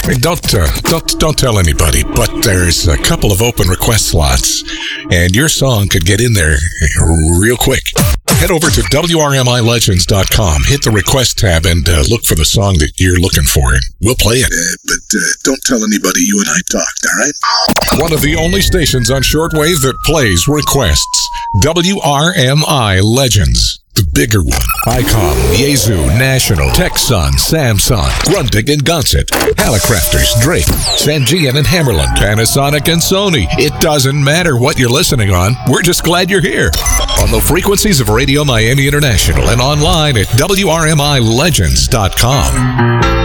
Hey, don't tell anybody, but there's a couple of open request slots, and your song could get in there real quick. Head over to WRMILegends.com, hit the request tab, and look for the song that you're looking for. We'll play it. But don't tell anybody you and I talked, all right? One of the only stations on shortwave that plays requests. WRMI Legends. The bigger one. ICOM, Yaesu, National, Texan, Samsung, Grundig and Gunset, Hallicrafters, Drake, Sangean and Hammerland, Panasonic and Sony. It doesn't matter what you're listening on. We're just glad you're here. On the frequencies of Radio Miami International and online at WRMILegends.com.